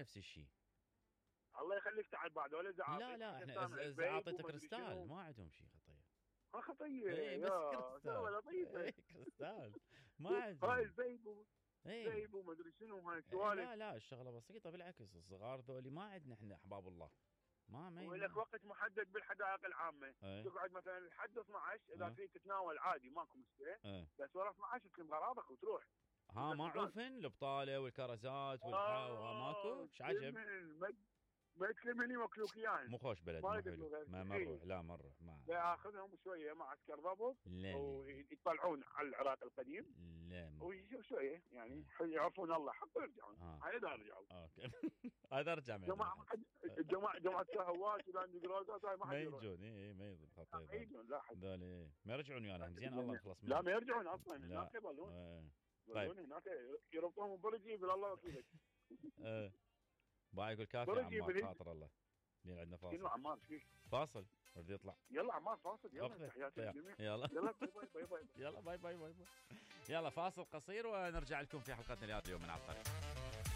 نفس الشيء. الله يخليك تعال بعد ولا زعاطي. لا احنا اذا اعطيته كريستال ما عندهم شيء خطيه. خطيه اي بس كريستال. لطيفه. كريستال ما عندهم. هاي زيب وما ادري شنو هاي السوالف. لا الشغله بسيطه بالعكس، الصغار ذولي ما عندنا احنا احباب الله. ما ولك وقت محدد بالحدائق العامه، تقعد مثلا لحد 12 اذا فيك تتناول عادي ماكو مشكله، بس ورا 12 تلم غراضك وتروح. ما عفن البطاله والكرزات والحاوه ماكو ايش عجب. ما يتلمني مكلوكيان. مو خوش بلد، مو حلو. ما نروح. لا ما نروح. لا اخذهم شويه مع عسكر ضبط ويطلعون على العراق القديم. لا ويجوا شويه يعني يعرفون الله حق يرجعون. هاي اذا رجعوا. اوكي. هذا رجع جماعه سهوات ولاند جرازات هاي ما يجون. ما يجون خطير. ما يجون لا حد. ما يرجعون ويانا زين الله يخلص منهم. لا ما يرجعون اصلا هناك يظلون. طيب هناك يربطون برجي بالله وكيلك. باي يقول كافي عمار خاطر الله. لين عندنا فاصل. شنو عمار فيك؟ فاصل ورد يطلع. يلا عمار فاصل. يلا تحياتي للجميع. يلا باي باي. يلا باي. يلا فاصل قصير ونرجع لكم في حلقتنا اليوم من على الطريق.